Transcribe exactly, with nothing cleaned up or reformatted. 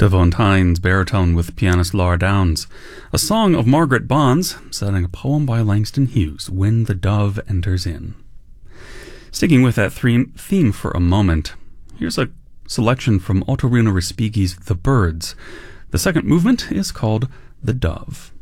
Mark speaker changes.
Speaker 1: Devon Tynes baritone with pianist Laura Downs. A song of Margaret Bonds, setting a poem by Langston Hughes, When the Dove Enters In. Sticking with that theme for a moment, here's a selection from Ottorino Respighi's The Birds. The second movement is called The Dove.